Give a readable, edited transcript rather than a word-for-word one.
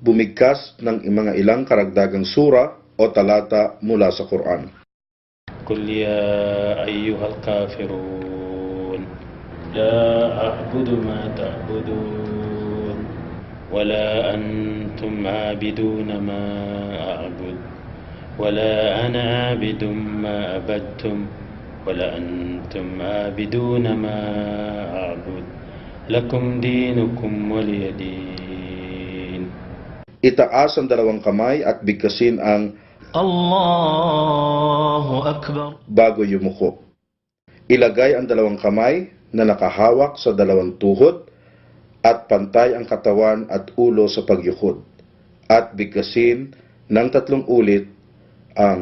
bumigkas ng mga ilang karagdagang sura o talata mula sa Quran. قل يا أيها الكافرون لا أعبد ما تعبدون ولا أنتم عابدون ما أعبد ولا أنا عابد ما عبدتم ولا أنتم عابدون ما أعبد لكم دينكم ولي دين. Itaas ang dalawang kamay at bigkasin ang Allahu Akbar bago yumuko. Ilagay ang dalawang kamay na nakahawak sa dalawang tuhod at pantay ang katawan at ulo sa pagyukod. At bigkasin ng 3 ulit ang